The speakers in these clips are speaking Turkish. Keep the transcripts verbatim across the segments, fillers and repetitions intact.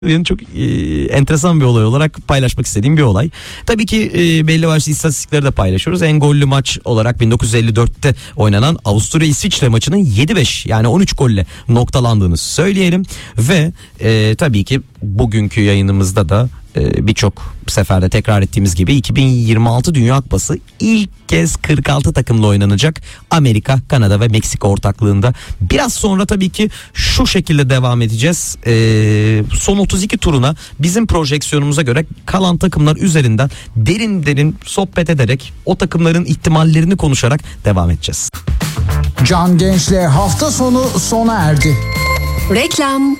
Benim çok e, enteresan bir olay olarak paylaşmak istediğim bir olay. Tabii ki e, belli başlı istatistikleri de paylaşıyoruz. En gollü maç olarak bin dokuz yüz elli dörtte oynanan Avusturya-İsviçre maçının yedi beş yani on üç golle noktalandığını söyleyelim. Ve e, tabii ki bugünkü yayınımızda da e, birçok seferde tekrar ettiğimiz gibi iki bin yirmi altı Dünya Kupası ilk kez kırk altı takımla oynanacak. Amerika, Kanada ve Meksika ortaklığında. Biraz sonra tabii ki şu şekilde devam edeceğiz. Ee, son otuz iki turuna bizim projeksiyonumuza göre kalan takımlar üzerinden derin derin sohbet ederek o takımların ihtimallerini konuşarak devam edeceğiz. Can Genç'le hafta sonu sona erdi. Reklam.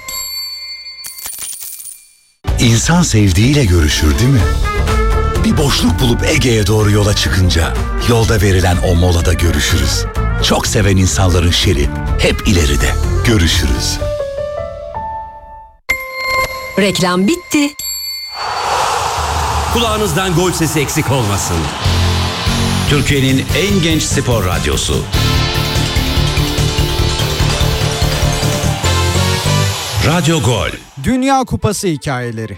İnsan sevdiğiyle görüşür değil mi? Bir boşluk bulup Ege'ye doğru yola çıkınca yolda verilen o molada görüşürüz. Çok seven insanların şeri hep ileride. Görüşürüz. Reklam bitti. Kulağınızdan gol sesi eksik olmasın. Türkiye'nin en genç spor radyosu. Radyo Gol. Dünya Kupası hikayeleri.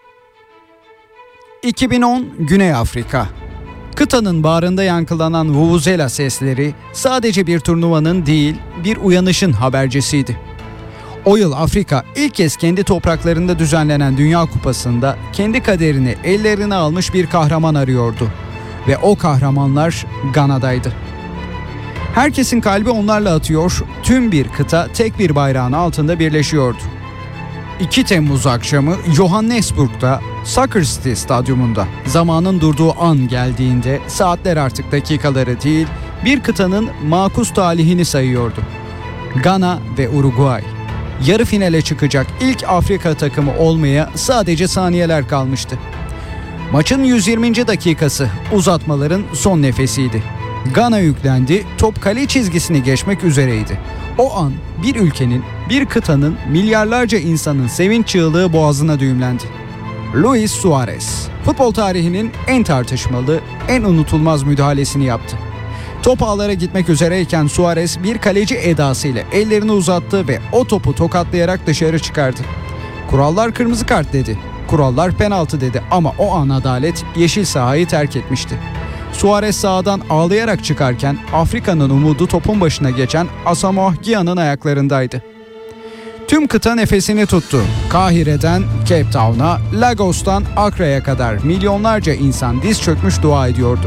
iki bin on Güney Afrika. Kıtanın bağrında yankılanan vuvuzela sesleri sadece bir turnuvanın değil, bir uyanışın habercisiydi. O yıl Afrika ilk kez kendi topraklarında düzenlenen Dünya Kupası'nda kendi kaderini ellerine almış bir kahraman arıyordu. Ve o kahramanlar Gana'daydı. Herkesin kalbi onlarla atıyor, tüm bir kıta tek bir bayrağın altında birleşiyordu. iki Temmuz akşamı Johannesburg'da Soccer City stadyumunda zamanın durduğu an geldiğinde saatler artık dakikaları değil, bir kıtanın makus talihini sayıyordu. Gana ve Uruguay. Yarı finale çıkacak ilk Afrika takımı olmaya sadece saniyeler kalmıştı. Maçın yüz yirminci dakikası uzatmaların son nefesiydi. Gana yüklendi, top kale çizgisini geçmek üzereydi. O an bir ülkenin, bir kıtanın, milyarlarca insanın sevinç çığlığı boğazına düğümlendi. Luis Suarez, futbol tarihinin en tartışmalı, en unutulmaz müdahalesini yaptı. Top ağlara gitmek üzereyken Suarez bir kaleci edasıyla ellerini uzattı ve o topu tokatlayarak dışarı çıkardı. Kurallar kırmızı kart dedi, kurallar penaltı dedi ama o an adalet yeşil sahayı terk etmişti. Suarez sahadan ağlayarak çıkarken Afrika'nın umudu topun başına geçen Asamoah Gyan'ın ayaklarındaydı. Tüm kıta nefesini tuttu. Kahire'den Cape Town'a, Lagos'tan Akra'ya kadar milyonlarca insan diz çökmüş dua ediyordu.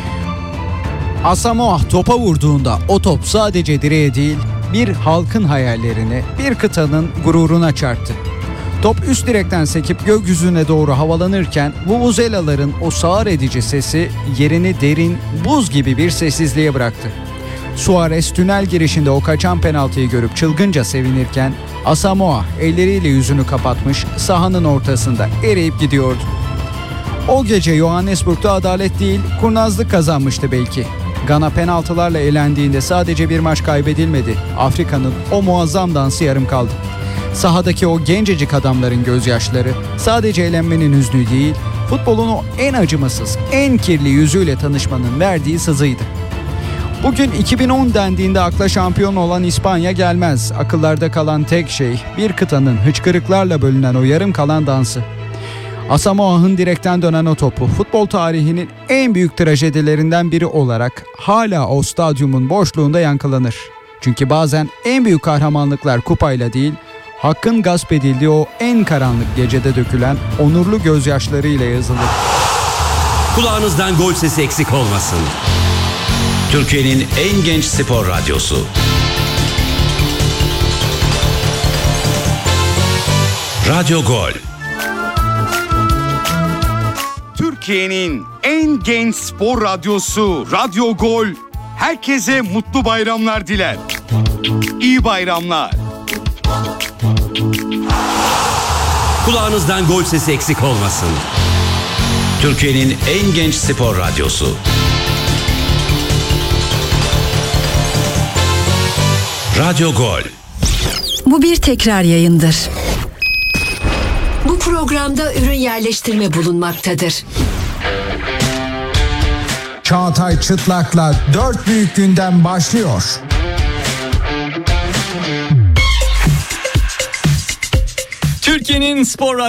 Asamoah topa vurduğunda o top sadece direğe değil, bir halkın hayallerine, bir kıtanın gururuna çarptı. Top üst direkten sekip gökyüzüne doğru havalanırken vuvuzelaların o sağır edici sesi yerini derin, buz gibi bir sessizliğe bıraktı. Suarez tünel girişinde o kaçan penaltıyı görüp çılgınca sevinirken Asamoah elleriyle yüzünü kapatmış sahanın ortasında eriyip gidiyordu. O gece Johannesburg'da adalet değil, kurnazlık kazanmıştı belki. Gana penaltılarla elendiğinde sadece bir maç kaybedilmedi. Afrika'nın o muazzam dansı yarım kaldı. Sahadaki o gencecik adamların gözyaşları sadece elenmenin hüznü değil, futbolun o en acımasız, en kirli yüzüyle tanışmanın verdiği sızıydı. Bugün iki bin on dendiğinde akla şampiyon olan İspanya gelmez. Akıllarda kalan tek şey bir kıtanın hıçkırıklarla bölünen o yarım kalan dansı. Asamoah'ın direkten dönen o topu futbol tarihinin en büyük trajedilerinden biri olarak hala o stadyumun boşluğunda yankılanır. Çünkü bazen en büyük kahramanlıklar kupayla değil, hakkın gasp edildiği o en karanlık gecede dökülen onurlu gözyaşlarıyla yazılır. Kulağınızdan gol sesi eksik olmasın. Türkiye'nin en genç spor radyosu. Radyo Gol. Türkiye'nin en genç spor radyosu Radyo Gol herkese mutlu bayramlar diler. İyi bayramlar. Kulağınızdan gol sesi eksik olmasın. Türkiye'nin en genç spor radyosu. Radyo Gol. Bu bir tekrar yayındır. Bu programda ürün yerleştirme bulunmaktadır. Çağatay Çıtlak'la dört büyük gündem başlıyor. Türkiye'nin spor